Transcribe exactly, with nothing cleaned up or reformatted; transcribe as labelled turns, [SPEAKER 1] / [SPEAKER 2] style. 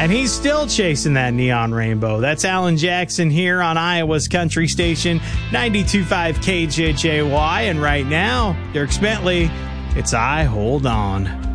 [SPEAKER 1] And he's still chasing that neon rainbow. That's Alan Jackson here on Iowa's Country Station, ninety-two point five K J J Y. And right now, Dirk Bentley, it's I Hold On.